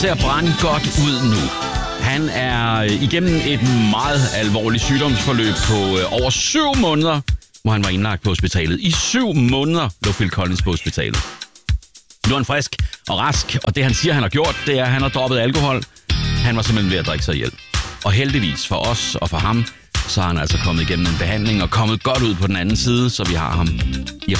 til at brænde godt ud nu. Han er igennem et meget alvorligt sygdomsforløb på over 7 måneder, hvor han var indlagt på hospitalet. I 7 måneder lå Phil Collins på hospitalet. Nu er han frisk og rask, og det han siger, han har gjort, det er, at han har droppet alkohol. Han var simpelthen ved at drikke sig ihjel. Og heldigvis for os og for ham, så er han altså kommet igennem en behandling og kommet godt ud på den anden side, så vi har ham i